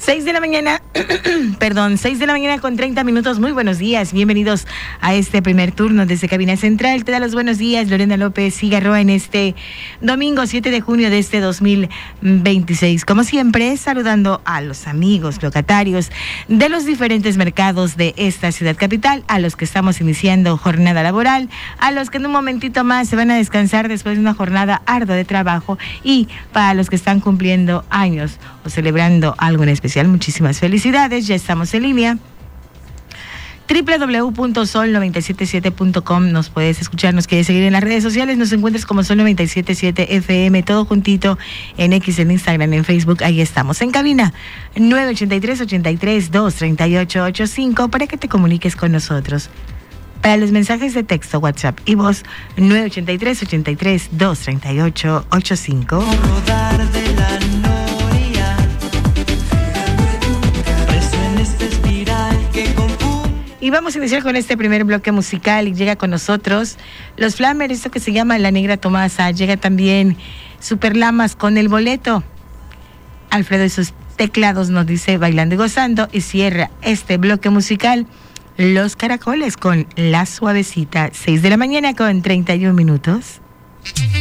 6 de la mañana, perdón, 6 de la mañana con 30 minutos. Muy buenos días, bienvenidos a este primer turno desde Cabina Central. Te da los buenos días, Lorena López Cigarroa, en este domingo 7 de junio de este 2026. Como siempre, saludando a los amigos locatarios de los diferentes mercados de esta ciudad capital, a los que estamos iniciando jornada laboral, a los que en un momentito más se van a descansar después de una jornada ardua de trabajo, y para los que están cumpliendo años o celebrando algo en especial, muchísimas felicidades. Ya estamos en línea. www.sol977.com. Nos puedes escuchar, nos quieres seguir en las redes sociales, nos encuentras como Sol 977 FM, todo juntito, en X, en Instagram, en Facebook. Ahí estamos en cabina 983-83-238-85 para que te comuniques con nosotros. Para los mensajes de texto, WhatsApp y voz, 983-83-238-85. Y vamos a iniciar con este primer bloque musical, y llega con nosotros los Flamer, esto que se llama La Negra Tomasa. Llega también Super Lamas con El Boleto. Alfredo y sus teclados nos dice Bailando y Gozando, y cierra este bloque musical Los Caracoles con La Suavecita. 6 de la mañana con 31 minutos.